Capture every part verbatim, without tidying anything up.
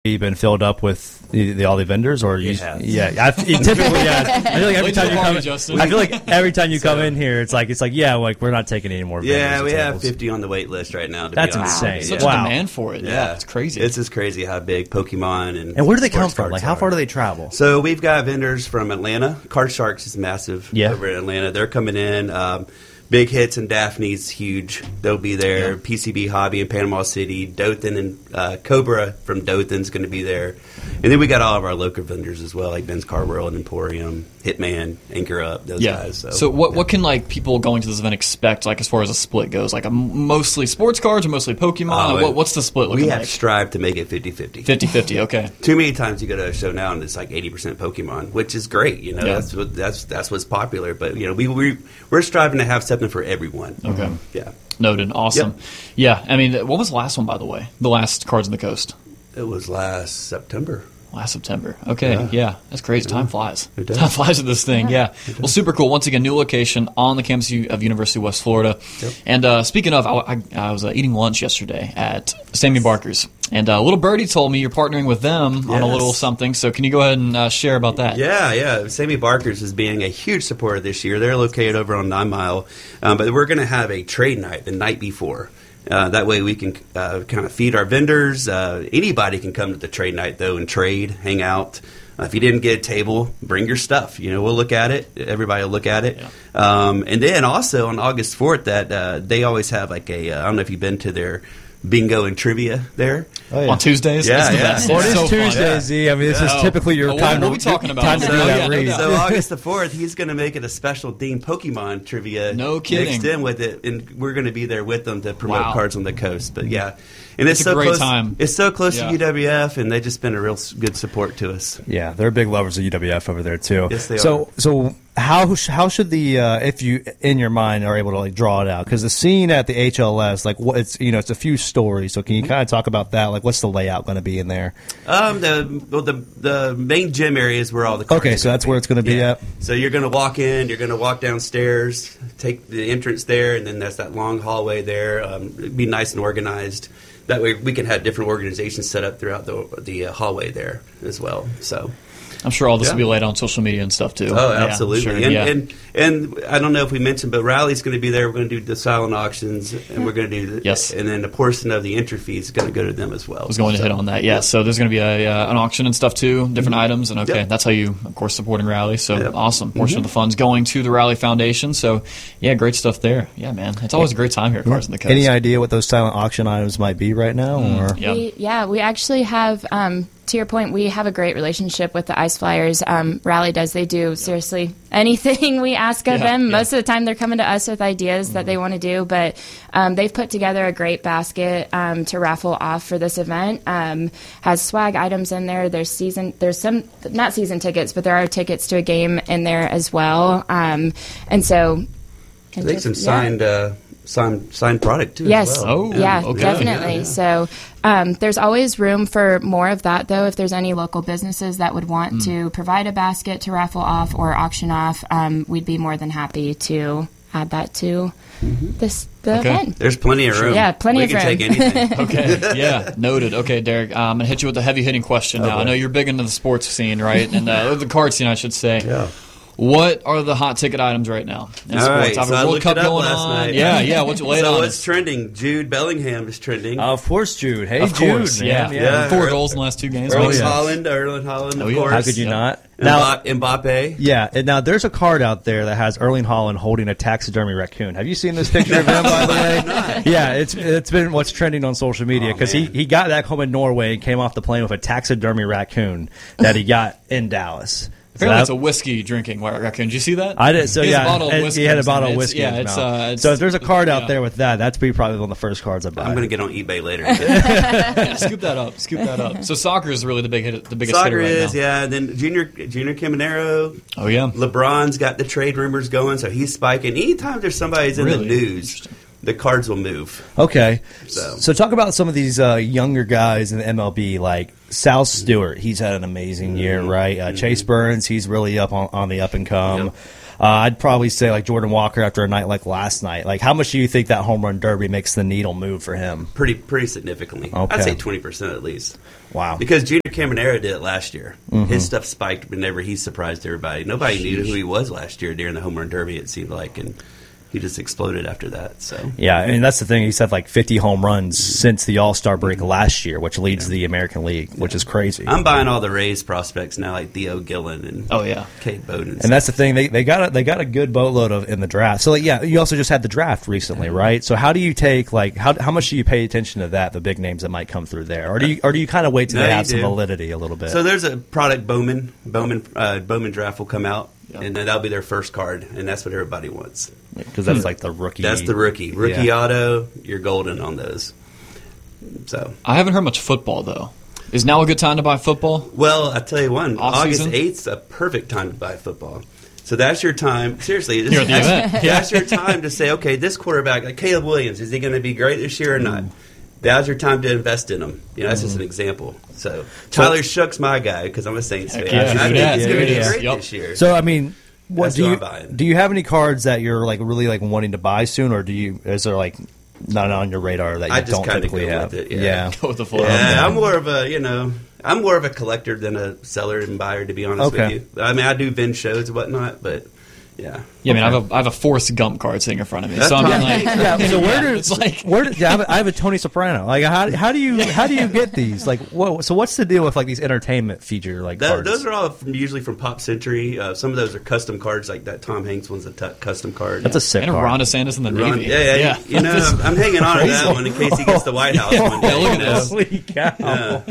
been filled up with the, the all the vendors, or you, has. yeah, I, it typically has. I feel like every time you come, Justin. I feel like every time you So- come in here, it's like it's like yeah, like we're not taking any more. Yeah, vendors we and have tables. fifty on the wait list right now. To That's be honest. insane. Such Yeah. a Wow. demand for it. Yeah, Yeah, it's crazy. It's just crazy how big Pokemon and And where do they come sports from? cards Like, how are. far do they travel? So we've got vendors from Atlanta. Card Sharks is massive Yeah. over in Atlanta. They're coming in. Um, Big Hits and Daphne's huge. They'll be there. Yeah. P C B Hobby in Panama City. Dothan and uh, Cobra from Dothan's going to be there. And then we got all of our local vendors as well, like Ben's Car World, Emporium, Hitman, Anchor Up, those Yeah. guys. So, So what yeah. what can like people going to this event expect, like as far as a split goes? Like a m- mostly sports cards or mostly Pokemon? Oh, what, what's the split We looking have like? strived to make it fifty-fifty. fifty-fifty, okay. Too many times you go to a show now and it's like eighty percent Pokemon, which is great. You know, Yeah. that's what that's that's what's popular. But you know, we we we're striving to have something for everyone. Okay. Yeah, Noted. Awesome. Yeah, I mean, what was the last one, by the way? The last Cards on the Coast? it was last September. Last September. Okay, yeah. Yeah. That's crazy. Time flies. It does. Time flies with this thing, yeah. Well, super cool. Once again, new location on the campus u- of University of West Florida. Yep. And uh, speaking of, I, I, I was uh, eating lunch yesterday at Sammy Barker's. And uh, Little Birdie told me you're partnering with them on a Yes. little something. So can you go ahead and uh, share about that? Yeah, yeah. Sammy Barker's is being a huge supporter this year. They're located over on Nine Mile, um, but we're going to have a trade night the night before. Uh, that way we can uh, kind of feed our vendors. Uh, anybody can come to the trade night, though, and trade, hang out. Uh, if you didn't get a table, bring your stuff. You know, we'll look at it. Everybody will look at it. Yeah. Um, and then also on August fourth, that uh, they always have like a, uh, I don't know if you've been to their bingo and trivia there. Oh, On Tuesdays? Yeah, It's the yeah. best. Well, it It's is so fun. Tuesday, Z. I mean, this is Yeah. typically your Oh, time. what to, are we talking about? Time to So, do yeah, that no read. doubt. So August the fourth, he's going to make it a special themed Pokemon trivia. No kidding. Mixed in with it, and we're going to be there with them to promote Wow. Cards on the Coast. But yeah, and it's, It's a so great close. time. It's so close Yeah. to U W F, and they've just been a real s- good support to us. Yeah, they're big lovers of U W F over there too. Yes, they so, are. So, how sh- how should the uh, if you in your mind are able to like draw it out, because the scene at the H L S, like what it's you know it's a few stories. So can you kind of talk about that? Like, what's the layout going to be in there? Um, the well, the the main gym area is where all the cards Okay, are so gonna that's where it's gonna be Yeah. at? So you're going to walk in, you're going to walk downstairs, take the entrance there, and then there's that long hallway there. Um, it'd be nice and organized. That way, we can have different organizations set up throughout the the uh, hallway there as well. So. I'm sure all this Yeah. will be laid out on social media and stuff, too. Oh, Yeah, absolutely. sure, and, yeah. and and I don't know if we mentioned, but Rally's going to be there. We're going to do the silent auctions, and we're going to do the, Yes. and then a portion of the entry fee is going to go to them as well. I was going to So, hit on that. Yeah, so there's going to be a, uh, an auction and stuff too, different items, and okay, Yep. that's how you, of course, supporting Rally. So Yep. awesome. Portion of the funds going to the Rally Foundation. So yeah, great stuff there. Yeah, man, it's always a great time here at Cards on the Coast. Any idea what those silent auction items might be right now? Or Yeah. We, yeah, we actually have, um, to your point, we have a great relationship with the Ice Flyers. Um, Rally does, they do seriously anything we ask of Yeah, them. yeah. Most of the time they're coming to us with ideas that they want to do, but um, they've put together a great basket um, to raffle off for this event. Um, has swag items in there. There's season, there's some, not season tickets, but there are tickets to a game in there as well. Um, and so... I think some yeah. signed uh, signed signed product too. Yes. As well. Oh, yeah, okay. definitely. Yeah, yeah. So um, there's always room for more of that, though. If there's any local businesses that would want Mm. to provide a basket to raffle off or auction off, um, we'd be more than happy to add that to this the Okay. event. There's plenty of room. Yeah, plenty we of can room. take anything. Okay, yeah, noted. Okay, Derek, I'm gonna hit you with a heavy hitting question now. I know you're big into the sports scene, right? And uh, the card scene, I should say. Yeah. What are the hot ticket items right now in All sports? right, I've so I got World looked Cup it up going last on. night. Yeah, yeah. What's lay it So on what's us? trending? Jude Bellingham is trending. of course, Jude. Hey, Of Jude. course, man. yeah. Yeah. Four Earl- goals in the last two games. Erling Oh, yeah. Haaland, Erling Haaland, Oh, of yeah. course. How could you Yeah. not? Now, Mba- Mbappe. yeah. And now there's a card out there that has Erling Haaland holding a taxidermy raccoon. Have you seen this picture of him? By the way, yeah. It's it's been what's trending on social media Oh, because he, man. he got back home in Norway and came off the plane with a taxidermy raccoon that he got in Dallas. So Apparently, that- it's a whiskey drinking raccoon. Did you see that? I did. So He has yeah, a bottle of and whiskey he had a or bottle of something. whiskey. It's- in yeah, his it's, mouth. uh, it's- so if there's a card out yeah. there with that, that's be probably one of the first cards I buy. I'm going to get on eBay later. Yeah, scoop that up. Scoop that up. So soccer is really the big hit, the biggest Soccer hitter right is, now. yeah. And then Junior Junior Caminero. Oh yeah. LeBron's got the trade rumors going, so he's spiking. Anytime there's somebody's in Really? the news, the cards will move. Okay. So- So talk about some of these uh, younger guys in the M L B, like Sal Stewart. He's had an amazing year, right? Uh, Chase Burns, he's really up on, on the up and come. Yep. Uh, I'd probably say like Jordan Walker after a night like last night. Like, how much do you think that home run derby makes the needle move for him? Pretty pretty significantly. Okay. I'd say twenty percent at least. Wow. Because Junior Caminero did it last year. Mm-hmm. His stuff spiked whenever he surprised everybody. Nobody Sheesh. knew who he was last year during the home run derby, it seemed like, and he just exploded after that. So yeah, I mean, that's the thing. He said like fifty home runs since the All-Star break last year, which leads yeah. the American League, which yeah. is crazy. I'm buying all the Rays prospects now, like Theo Gillen and oh yeah, Cade Bowden. And, and that's the thing. They they got a, they got a good boatload of in the draft. So like, yeah, you also just had the draft recently, right? So how do you take like how how much do you pay attention to that? The big names that might come through there, or do you or do you kind of wait till no, they have do. some validity a little bit? So there's a product Bowman Bowman uh, Bowman draft will come out. Yep. And then that'll be their first card, and that's what everybody wants. Because that's like the rookie. That's the rookie. Rookie yeah. auto, you're golden on those. So I haven't heard much football, though. Is now a good time to buy football? Well, I tell you one, Off-season? August eighth is a perfect time to buy football. So that's your time. Seriously, this, You're at the that's, event. that's your time to say, okay, this quarterback, like Caleb Williams, is he going to be great this year or not? Mm. Now's your time to invest in him. You know, that's mm. just an example. So Tyler Shook's my guy because I'm a Saints fan. Yeah, I think yeah, he's yeah, going to be yeah. great Yep. this year. So I mean. What That's do you buying. do? You have any cards that you're like really like wanting to buy soon, or do you? Is there like none on your radar that you I just don't kinda typically go have? with it, yeah. yeah. Go with the flow. Yeah, I'm more of a, you know, I'm more of a collector than a seller and buyer, to be honest Okay. with you. I mean, I do Vin shows and whatnot, but yeah. Yeah, I mean, I have a I have a Forrest Gump card sitting in front of me, That's so I'm right. like, Yeah, so where yeah, does it's like where does, yeah, I, have a, I have a Tony Soprano. Like how how do you how do you get these? Like what? So what's the deal with like these entertainment feature like That, cards? those are all from, usually from Pop Century. Uh, some of those are custom cards, like that Tom Hanks one's a t- custom card. That's a sick and a card. Ron DeSantis in the Ron, Navy. yeah, yeah, You, you know, I'm, I'm hanging on to that one in case he gets the White House one day. Yeah, look at you know? this. Holy cow! Yeah.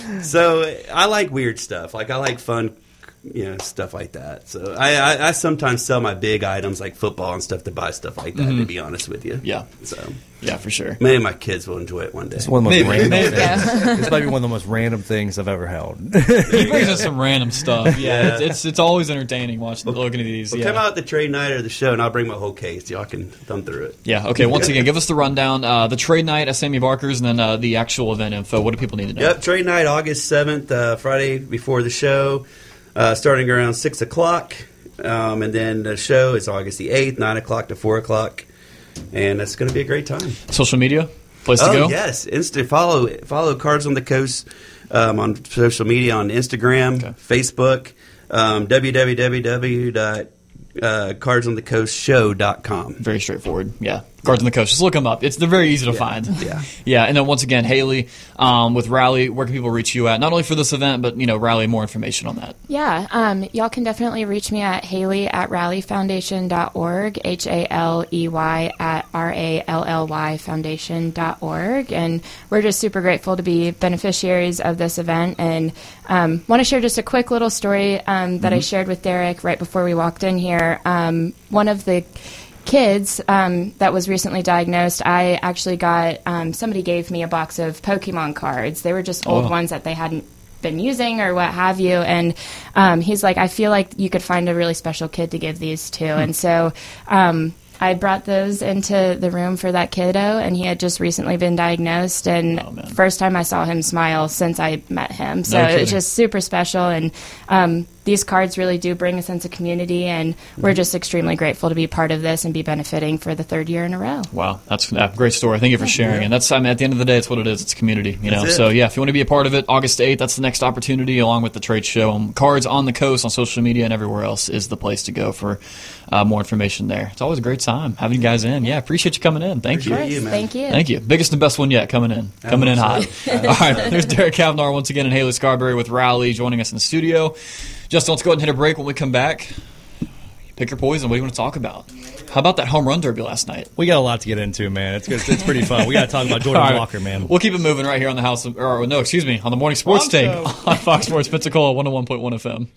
So I like weird stuff. Like I like fun, you know, stuff like that. So I, I, I sometimes sell my big items like football and stuff to buy stuff like that. Mm-hmm. To be honest with you, Yeah. So Yeah, for sure. maybe my kids will enjoy it one day. It's one of the most Maybe, random maybe. things. This might be one of the most random things I've ever held. He brings us some random stuff. Yeah, Yeah. It's, it's it's always entertaining watching looking at these. Well, Yeah. come out the trade night or the show, and I'll bring my whole case. Y'all can thumb through it. Yeah. Okay. Once again, give us the rundown. Uh, the trade night at Sammy Barker's, and then uh, the actual event info. What do people need to know? Yep, trade night August seventh, uh, Friday before the show, uh, starting around six o'clock. Um, and then the show is August the eighth, nine o'clock to four o'clock. And it's going to be a great time. Social media, place to oh, go. yes. Insta- follow, follow Cards on the Coast um, on social media, on Instagram, Okay. Facebook, um, w w w dot cards on the coast show dot com. Very straightforward. Yeah. Cards on the Coast. Just look them up. It's they're very easy to Yeah. find. Yeah. Yeah. And then once again, Haley, um, with Rally, where can people reach you at? Not only for this event, but you know, Rally, more information on that. Yeah, um, y'all can definitely reach me at Haley at rally foundation dot org, H A L E Y at R A L L Y foundation dot org. And we're just super grateful to be beneficiaries of this event. And um, want to share just a quick little story um, that mm-hmm. I shared with Derek right before we walked in here. Um, one of the kids um, that was recently diagnosed, I actually got, um, somebody gave me a box of Pokemon cards. They were just old Oh. ones that they hadn't been using or what have you. And um, he's like, I feel like you could find a really special kid to give these to. Hmm. And so um, I brought those into the room for that kiddo, and he had just recently been diagnosed. And Oh, man. first time I saw him smile since I met him. So No it's kidding. just super special. And um, these cards really do bring a sense of community, and we're just extremely grateful to be part of this and be benefiting for the third year in a row. Wow, that's a great story. Thank you for sharing. And that's, I mean, at the end of the day, it's what it is. It's community, you know. That's it. So yeah, if you want to be a part of it, August eighth, that's the next opportunity, along with the trade show. Um, Cards on the Coast on social media and everywhere else is the place to go for uh, more information there. It's always a great time having you guys in. Yeah, appreciate you coming in. Thank you. Appreciate you, man. Thank you. Thank you. Biggest and best one yet coming in. Coming in hot. hope All right. There's Derek Kavanaugh once again and Haley Scarberry with Rally joining us in the studio. Justin, let's go ahead and hit a break. When we come back, pick your poison. What do you want to talk about? How about that home run derby last night? We got a lot to get into, man. It's it's, it's pretty fun. We got to talk about Jordan All right. Walker, man. We'll keep it moving right here on the house, of, or no, excuse me, on the morning sports take on Fox Sports Pensacola one oh one point one F M.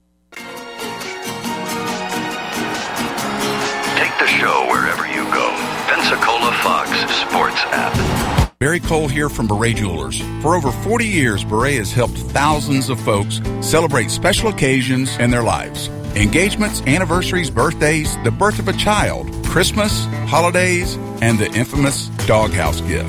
Take the show wherever you go. Pensacola Fox Sports app. Barry Cole here from Beret Jewelers. For over forty years, Beret has helped thousands of folks celebrate special occasions in their lives. Engagements, anniversaries, birthdays, the birth of a child, Christmas, holidays, and the infamous doghouse gift.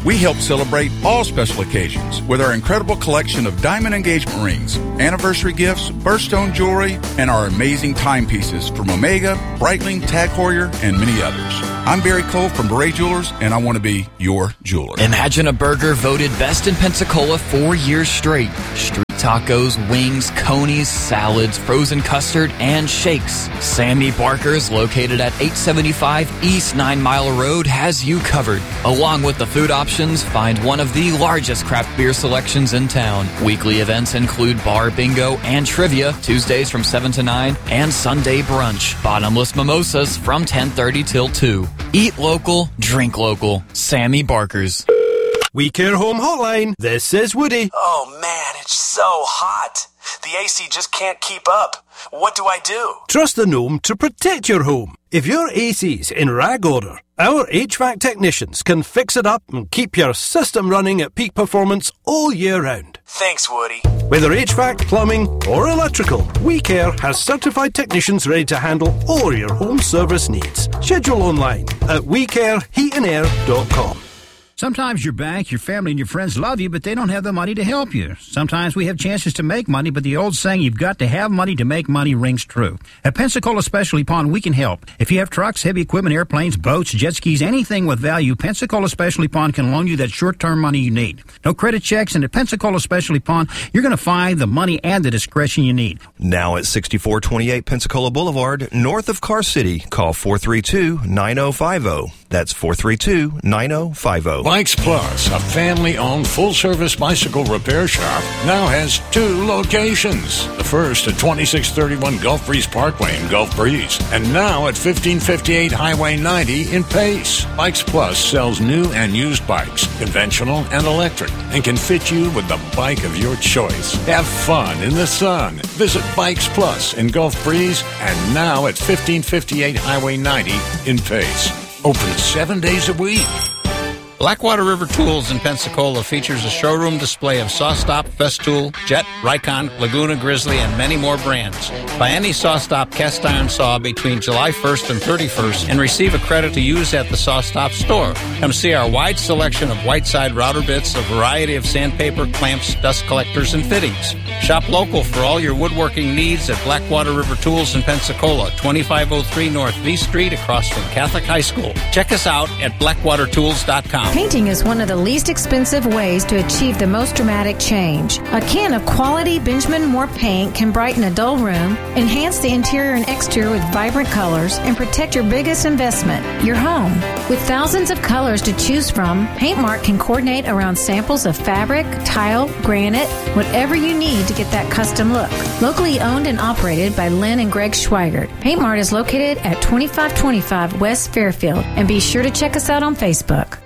We help celebrate all special occasions with our incredible collection of diamond engagement rings, anniversary gifts, birthstone jewelry, and our amazing timepieces from Omega, Breitling, Tag Heuer, and many others. I'm Barry Cole from Beret Jewelers, and I want to be your jeweler. Imagine a Burger voted best in Pensacola four years straight. Street tacos, wings, conies, salads, frozen custard, and shakes. Sammy Barker's, located at eight seventy-five East Nine Mile Road, has you covered. Along with the food options, find one of the largest craft beer selections in town. Weekly events include bar bingo and trivia, Tuesdays from seven to nine, and Sunday brunch. Bottomless mimosas from ten thirty till two. Eat local, drink local. Sammy Barker's. We Care Home Hotline. This is Woody. Oh man, it's so hot. The A C just can't keep up. What do I do? Trust the Gnome to protect your home. If your A C's in rag order, our H V A C technicians can fix it up and keep your system running at peak performance all year round. Thanks, Woody. Whether H V A C, plumbing, or electrical, We Care has certified technicians ready to handle all your home service needs. Schedule online at we care heat and air dot com. Sometimes your bank, your family, and your friends love you, but they don't have the money to help you. Sometimes we have chances to make money, but the old saying, you've got to have money to make money, rings true. At Pensacola Specialty Pond, we can help. If you have trucks, heavy equipment, airplanes, boats, jet skis, anything with value, Pensacola Specialty Pond can loan you that short-term money you need. No credit checks, and at Pensacola Specialty Pond, you're going to find the money and the discretion you need. Now at sixty-four twenty-eight Pensacola Boulevard, north of Car City. Call four three two, nine oh five oh. That's four three two, nine oh five oh. Bikes Plus, a family-owned full-service bicycle repair shop, now has two locations. The first at twenty-six thirty-one Gulf Breeze Parkway in Gulf Breeze, and now at fifteen fifty-eight Highway ninety in Pace. Bikes Plus sells new and used bikes, conventional and electric, and can fit you with the bike of your choice. Have fun in the sun. Visit Bikes Plus in Gulf Breeze, and now at fifteen fifty-eight Highway ninety in Pace. Open seven days a week. Blackwater River Tools in Pensacola features a showroom display of SawStop, Festool, Jet, Rycon, Laguna Grizzly, and many more brands. Buy any SawStop cast iron saw between July first and thirty-first and receive a credit to use at the SawStop store. Come see our wide selection of Whiteside router bits, a variety of sandpaper, clamps, dust collectors, and fittings. Shop local for all your woodworking needs at Blackwater River Tools in Pensacola, twenty-five oh three North V Street across from Catholic High School. Check us out at blackwater tools dot com. Painting is one of the least expensive ways to achieve the most dramatic change. A can of quality Benjamin Moore paint can brighten a dull room, enhance the interior and exterior with vibrant colors, and protect your biggest investment, your home. With thousands of colors to choose from, Paint Mart can coordinate around samples of fabric, tile, granite, whatever you need to get that custom look. Locally owned and operated by Lynn and Greg Schweigert, Paint Mart is located at twenty-five twenty-five West Fairfield, and be sure to check us out on Facebook.